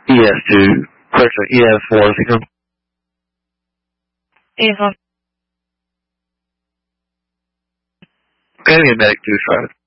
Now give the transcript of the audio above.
ES2, correction, ES4 signal. ES1. Okay, medic 2 started.